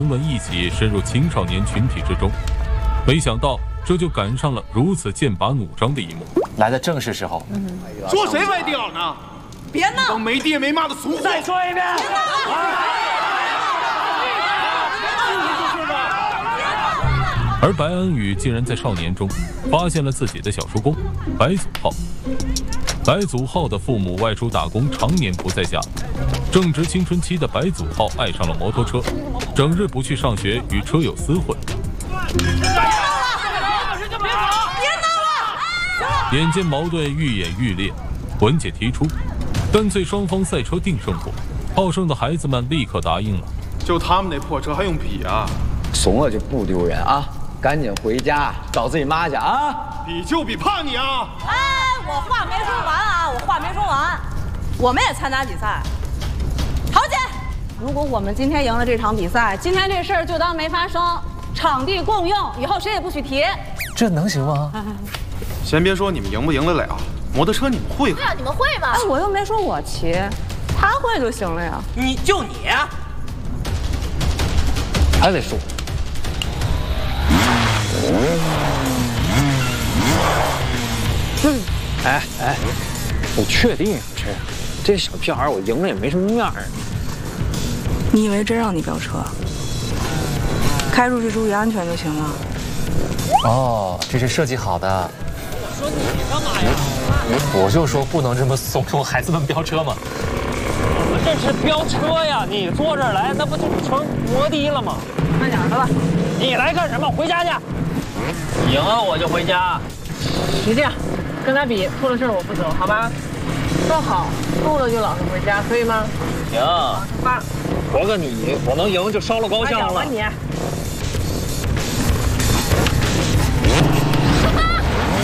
们一起深入青少年群体之中，没想到这就赶上了如此剑拔弩张的一幕。 来的正是时候。 说谁歪屌呢？ 别闹！ 都没爹没妈的怂货！ 再说一遍！ 而白安宇竟然在少年中发现了自己的小叔公白祖浩。白祖浩的父母外出打工，常年不在家。正值青春期的白祖浩爱上了摩托车，整日不去上学，与车友厮混。眼见矛盾愈演愈烈，文姐提出干脆双方赛车定胜负。好胜的孩子们立刻答应了。 就他们那破车还用比啊？ 怂了就不丢人啊！赶紧回家找自己妈去啊！ 比就比，怕你啊！ 哎，我话没说完啊！我话没说完，我们也参加比赛。陶姐，如果我们今天赢了这场比赛，今天这事儿就当没发生，场地共用，以后谁也不许提。 这能行吗？ 先别说你们赢不赢得了，摩托车你们会？ 对啊，你们会吗？ 哎，我又没说我骑，他会就行了呀。 你还得说。哎，你确定啊？这小屁孩，我赢了也没什么面儿。 你以为真让你飙车？开出去注意安全就行了。 哦，这是设计好的。 我说你干嘛呀？ 我就说不能这么怂恿孩子们飙车嘛。 我这是飙车呀！你坐这儿来，那不就成摩的了吗？ 慢点的吧。 你来干什么？回家去。赢了我就回家。你这样，跟他比，出了事我不走，好吧？说好，输了就老实回家，可以吗？行。吧。活个你，我能赢就烧了高兴了。你。